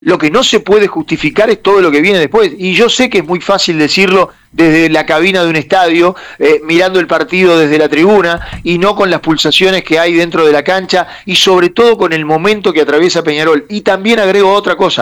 Lo que no se puede justificar es todo lo que viene después. Y yo sé que es muy fácil decirlo desde la cabina de un estadio, mirando el partido desde la tribuna, y no con las pulsaciones que hay dentro de la cancha, y sobre todo con el momento que atraviesa Peñarol. Y también agrego otra cosa.